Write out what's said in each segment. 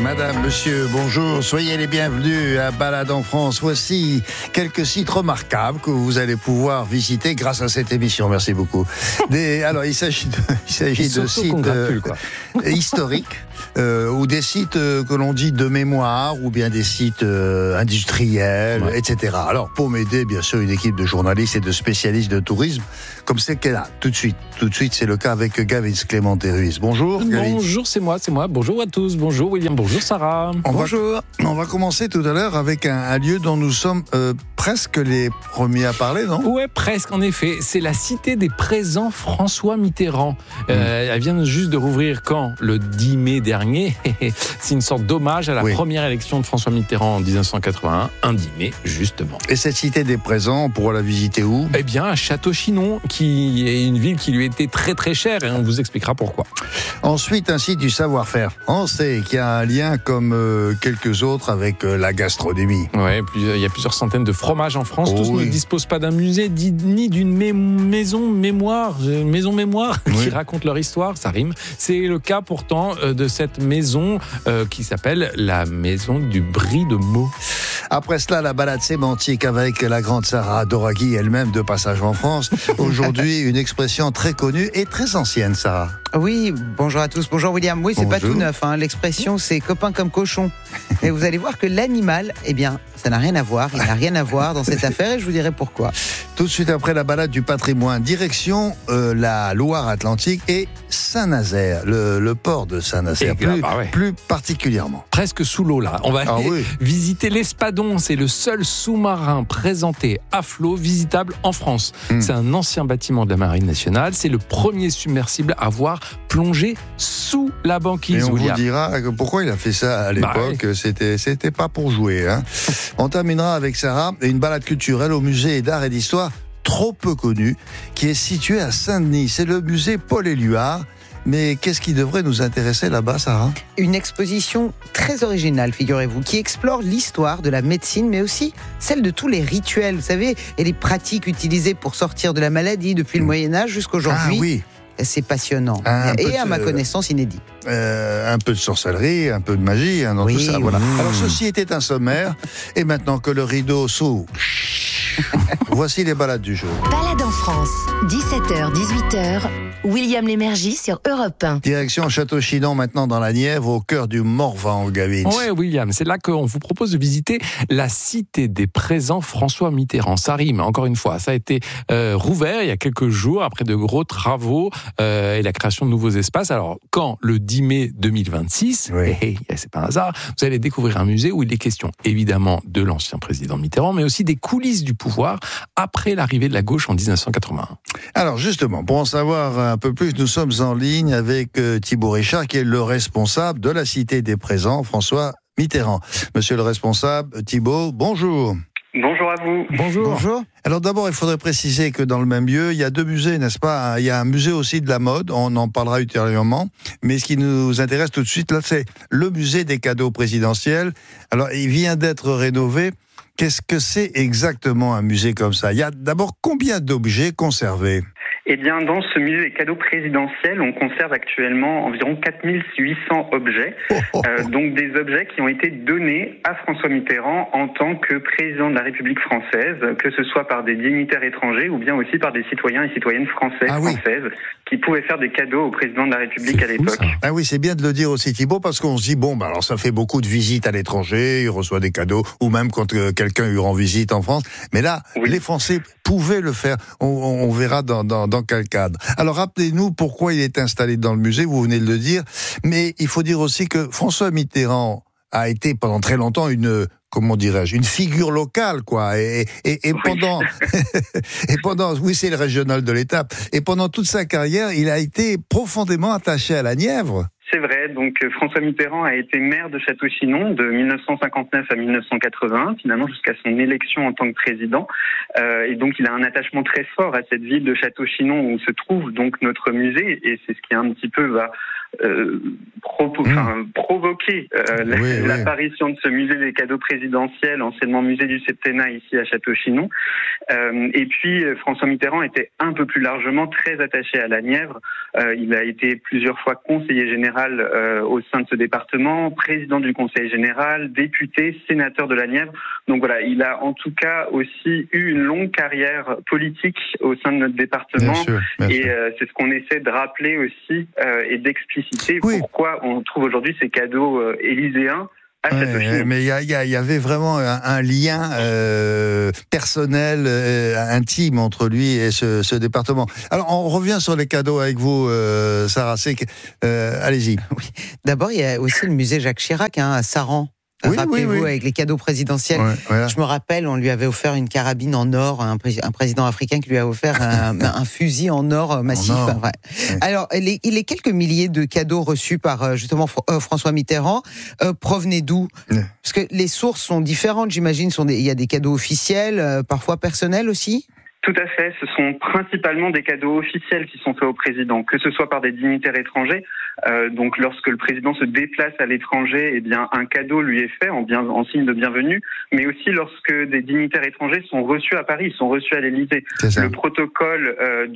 Madame, monsieur, bonjour, soyez les bienvenus à Balade en France. Voici quelques sites remarquables que vous allez pouvoir visiter grâce à cette émission. Merci beaucoup. Alors, il s'agit de sites historiques ou des sites que l'on dit de mémoire ou bien des sites industriels, etc. Alors, pour m'aider, bien sûr, une équipe de journalistes et de spécialistes de tourisme, comme c'est qu'elle a tout de suite, c'est le cas avec Gavin Clément et Ruiz. Bonjour, Gavin. Bonjour, c'est moi. Bonjour à tous. Bonjour, William. Bonjour, Sarah. Bonjour. On va commencer tout à l'heure avec un lieu dont nous sommes presque les premiers à parler, non ? Ouais, presque, en effet. C'est la Cité des Présents François Mitterrand. Elle vient juste de rouvrir quand ? Le 10 mai dernier. C'est une sorte d'hommage à la première élection de François Mitterrand en 1981, un 10 mai, justement. Et cette Cité des Présents, on pourra la visiter où ? Eh bien, à Château-Chinon, qui est une ville qui lui était très très chère, et on vous expliquera pourquoi. Ensuite, un site du savoir-faire français qui a un lien comme quelques autres avec la gastronomie. Ouais, il y a plusieurs centaines de fromages en France. Tous ne disposent pas d'un musée ni d'une maison mémoire qui raconte leur histoire. Ça rime. C'est le cas pourtant de cette maison qui s'appelle la maison du Brie de Meaux. Après cela, la balade sémantique avec la grande Sarah Doraghi, elle-même de passage en France. Aujourd'hui, une expression très connue et très ancienne, Sarah. Oui, bonjour à tous. Bonjour William. Oui, c'est pas tout neuf. L'expression, c'est copain comme cochon. Et vous allez voir que l'animal, eh bien, ça n'a rien à voir. Il n'a rien à voir dans cette affaire et je vous dirai pourquoi. Tout de suite après la balade du patrimoine, direction la Loire-Atlantique et Saint-Nazaire, le port de Saint-Nazaire, plus particulièrement. Presque sous l'eau, là. On va aller visiter l'Espadon. C'est le seul sous-marin présenté à flot, visitable en France. C'est un ancien bâtiment de la Marine nationale. C'est le premier submersible à avoir plongé sous la banquise. Et on vous dira pourquoi il a fait ça à l'époque. C'était pas pour jouer. On terminera avec Sarah et une balade culturelle au musée d'art et d'histoire trop peu connu, qui est situé à Saint-Denis. C'est le musée Paul-Éluard. Mais qu'est-ce qui devrait nous intéresser là-bas, Sarah ? Une exposition très originale, figurez-vous, qui explore l'histoire de la médecine, mais aussi celle de tous les rituels, vous savez, et les pratiques utilisées pour sortir de la maladie depuis le Moyen-Âge jusqu'aujourd'hui. Ah oui. C'est passionnant et à ma connaissance inédit. Un peu de sorcellerie, un peu de magie dans tout ça. Voilà. Alors ceci était un sommaire et maintenant que le rideau s'ouvre, voici les balades du jour. Balade en France, 17h-18h, William Lémergie sur Europe 1. Direction Château-Chinon maintenant dans la Nièvre, au cœur du Morvan, Gavin. Ouais, William, c'est là qu'on vous propose de visiter la Cité des Présents François Mitterrand. Ça rime, encore une fois. Ça a été rouvert il y a quelques jours après de gros travaux et la création de nouveaux espaces. Alors, quand le 10 mai 2026, c'est pas un hasard, vous allez découvrir un musée où il est question évidemment de l'ancien président Mitterrand, mais aussi des coulisses du pouvoir après l'arrivée de la gauche en 1981. Alors justement, pour en savoir un peu plus, nous sommes en ligne avec Thibaut Richard, qui est le responsable de la Cité des Présents François Mitterrand. Monsieur le responsable, Thibaut, bonjour. Bonjour à vous. Bonjour. Alors d'abord, il faudrait préciser que dans le même lieu, il y a deux musées, n'est-ce pas ? Il y a un musée aussi de la mode, on en parlera ultérieurement, mais ce qui nous intéresse tout de suite, là, c'est le musée des cadeaux présidentiels. Alors, il vient d'être rénové. Qu'est-ce que c'est exactement un musée comme ça ? Il y a d'abord combien d'objets conservés ? Eh bien, dans ce musée des cadeaux présidentiels, on conserve actuellement environ 4800 objets, donc des objets qui ont été donnés à François Mitterrand en tant que président de la République française, que ce soit par des dignitaires étrangers ou bien aussi par des citoyens et citoyennes françaises, qui pouvaient faire des cadeaux au président de la République à l'époque. Ah oui, c'est bien de le dire aussi, Thibaut, parce qu'on se dit, alors ça fait beaucoup de visites à l'étranger, il reçoit des cadeaux, ou même quand quelqu'un lui rend visite en France, mais là, les Français pouvaient le faire. On verra dans quel cadre. Alors rappelez-nous pourquoi il est installé dans le musée, vous venez de le dire, mais il faut dire aussi que François Mitterrand a été pendant très longtemps une figure locale, quoi. Et pendant, c'est le régional de l'État. Et pendant toute sa carrière, il a été profondément attaché à la Nièvre. C'est vrai, donc François Mitterrand a été maire de Château-Chinon de 1959 à 1980, finalement jusqu'à son élection en tant que président. Et donc il a un attachement très fort à cette ville de Château-Chinon où se trouve donc notre musée, et c'est ce qui a un petit peu provoqué bloqué l'apparition de ce musée des cadeaux présidentiels, anciennement musée du septennat ici à Château-Chinon. Et puis François Mitterrand était un peu plus largement très attaché à la Nièvre. Il a été plusieurs fois conseiller général au sein de ce département, président du conseil général, député, sénateur de la Nièvre. Donc voilà, il a en tout cas aussi eu une longue carrière politique au sein de notre département. Bien sûr. C'est ce qu'on essaie de rappeler aussi et d'expliciter pourquoi on trouve aujourd'hui ces cadeaux élyséens. Mais il y avait vraiment un lien personnel, intime entre lui et ce département. Alors, on revient sur les cadeaux avec vous, Sarah. Allez-y. Oui. D'abord, il y a aussi le musée Jacques Chirac à Saran. Rappelez-vous, avec les cadeaux présidentiels. Je me rappelle, on lui avait offert une carabine en or, un président africain qui lui a offert un fusil en or massif. Alors, les quelques milliers de cadeaux reçus par justement François Mitterrand provenaient d'où ? Parce que les sources sont différentes, j'imagine. Il y a des cadeaux officiels, parfois personnels aussi ? Tout à fait. Ce sont principalement des cadeaux officiels qui sont faits au président, que ce soit par des dignitaires étrangers. Donc, lorsque le président se déplace à l'étranger, eh bien, un cadeau lui est fait en signe de bienvenue. Mais aussi lorsque des dignitaires étrangers sont reçus à Paris, sont reçus à l'Élysée. Le protocole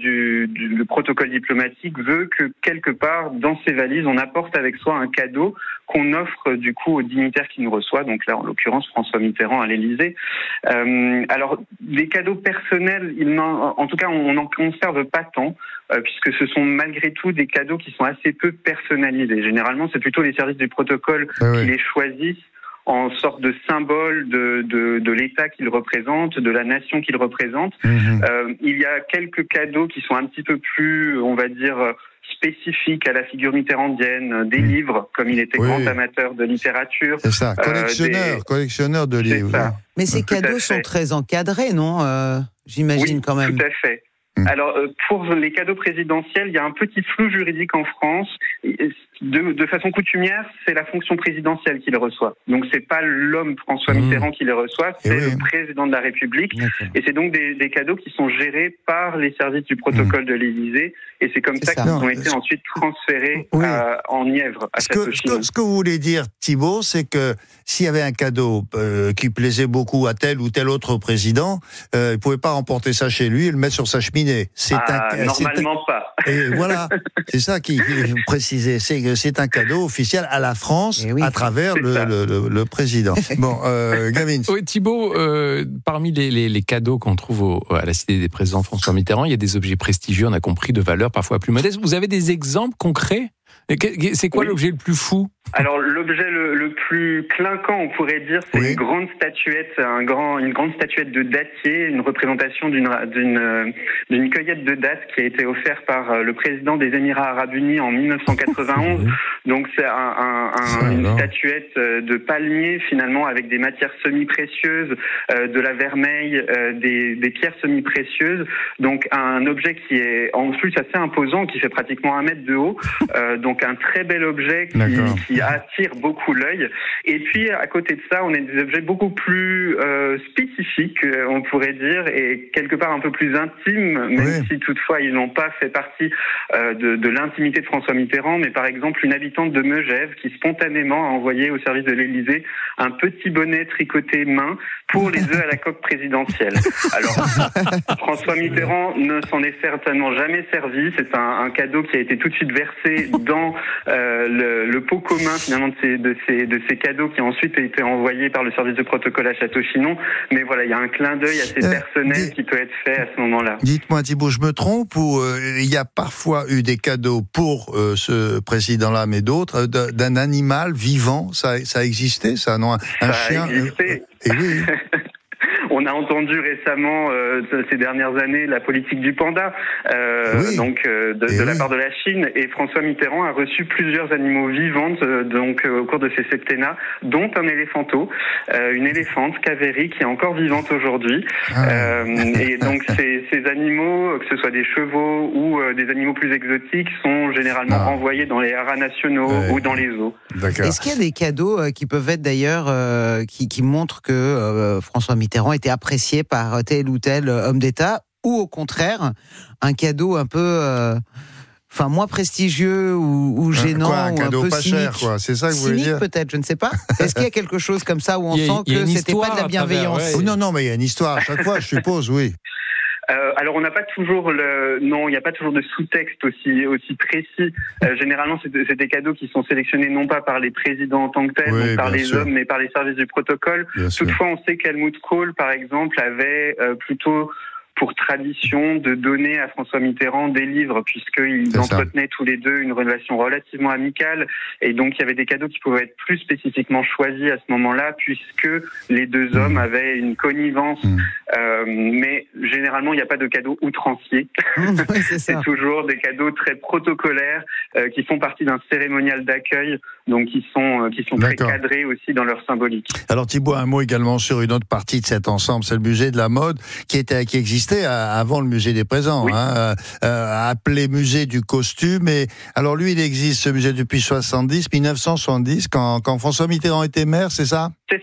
le protocole diplomatique veut que quelque part dans ses valises, on apporte avec soi un cadeau qu'on offre du coup aux dignitaires qui nous reçoivent. Donc là, en l'occurrence, François Mitterrand à l'Élysée. Alors, des cadeaux personnels. En tout cas, on n'en conserve pas tant, puisque ce sont malgré tout des cadeaux qui sont assez peu personnalisés. Généralement, c'est plutôt les services du protocole qui les choisissent en sorte de symbole de l'État qu'il représente, de la nation qu'il représente. Il y a quelques cadeaux qui sont un petit peu plus, on va dire, spécifiques à la figure mitterrandienne, des livres, comme il était grand amateur de littérature. C'est ça, collectionneur de livres. Mais ces cadeaux sont très encadrés, non J'imagine quand même. Tout à fait. Alors, pour les cadeaux présidentiels, il y a un petit flou juridique en France. De façon coutumière, c'est la fonction présidentielle qui les reçoit. Donc, c'est pas l'homme François Mitterrand qui les reçoit, c'est le président de la République. Et c'est donc des cadeaux qui sont gérés par les services du protocole de l'Élysée. Et c'est comme ça qu'ils ont été ensuite transférés en Nièvre, à Château-Chinon. Ce que vous voulez dire, Thibault, c'est que s'il y avait un cadeau qui plaisait beaucoup à tel ou tel autre président, il ne pouvait pas remporter ça chez lui et le mettre sur sa cheminée. Normalement pas. Et voilà, c'est ça qui est précisé. C'est un cadeau officiel à la France à travers le président. Bon, Gavin. Oui, Thibault, parmi les cadeaux qu'on trouve à la Cité des Présidents François Mitterrand, il y a des objets prestigieux, on a compris, de valeur parfois plus modeste. Vous avez des exemples concrets ? C'est quoi l'objet le plus fou ? Alors l'objet le plus clinquant, on pourrait dire, c'est une grande statuette, une grande statuette de dattier, une représentation d'une cueillette de dattes qui a été offerte par le président des Émirats Arabes Unis en 1991. Donc c'est une statuette de palmier finalement avec des matières semi-précieuses, de la vermeille, des pierres semi-précieuses. Donc un objet qui est en plus assez imposant, qui fait pratiquement 1 mètre de haut. Donc un très bel objet qui attire beaucoup l'œil. Et puis à côté de ça, on a des objets beaucoup plus spécifiques, on pourrait dire, et quelque part un peu plus intimes, même si toutefois ils n'ont pas fait partie de l'intimité de François Mitterrand, mais par exemple une habitante de Megève qui spontanément a envoyé au service de l'Élysée un petit bonnet tricoté main pour les œufs à la coque présidentielle. Alors François Mitterrand ne s'en est certainement jamais servi. C'est un cadeau qui a été tout de suite versé dans le pot commun finalement de ces cadeaux qui ont ensuite été envoyés par le service de protocole à Château-Chinon. Mais voilà, il y a un clin d'œil assez personnel qui peut être fait à ce moment-là. Dites-moi Thibault, je me trompe ou il y a parfois eu des cadeaux pour ce président-là, mais d'autres, d'un animal vivant, ça a existé, ça, non? Un chien. Ça a existé. Oui. On a entendu récemment, ces dernières années, la politique du panda, de la part de la Chine. Et François Mitterrand a reçu plusieurs animaux vivants au cours de ses septennats, dont un éléphanteau, une éléphante, Kaveri, qui est encore vivante aujourd'hui. Et donc ces animaux, que ce soit des chevaux ou des animaux plus exotiques, sont généralement envoyés dans les haras nationaux ou dans les zoos. D'accord. Est-ce qu'il y a des cadeaux qui peuvent être d'ailleurs qui montrent que François Mitterrand était apprécié par tel ou tel homme d'État, ou au contraire un cadeau un peu Enfin, moins prestigieux ou gênant, quoi, un cadeau ou un peu pas cynique. cher, quoi. C'est ça que vous voulez dire? Peut-être, je ne sais pas. Est-ce qu'il y a quelque chose comme ça où on sent que c'était pas de la bienveillance? Non, mais il y a une histoire à chaque fois, je suppose, oui. Alors on n'a pas toujours il n'y a pas toujours de sous-texte aussi précis. Généralement, c'est des cadeaux qui sont sélectionnés non pas par les présidents en tant que tels, donc par les hommes, mais par les services du protocole. Toutefois, on sait qu'Helmut Kohl, par exemple, avait plutôt pour tradition de donner à François Mitterrand des livres, puisqu'ils entretenaient tous les deux une relation relativement amicale, et donc il y avait des cadeaux qui pouvaient être plus spécifiquement choisis à ce moment-là, puisque les deux hommes avaient une connivence, mais généralement il n'y a pas de cadeaux outranciers. C'est toujours des cadeaux très protocolaires, qui font partie d'un cérémonial d'accueil, donc qui sont très cadrés aussi dans leur symbolique. Alors Thibault, un mot également sur une autre partie de cet ensemble, c'est le musée de la mode qui existait avant le musée des présents, appelé musée du costume. Et alors lui, il existe ce musée depuis 1970, quand François Mitterrand était maire, c'est ça?